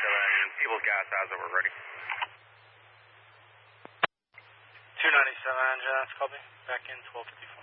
People's Gas as we're ready. 297 John, copy. Back in 1255.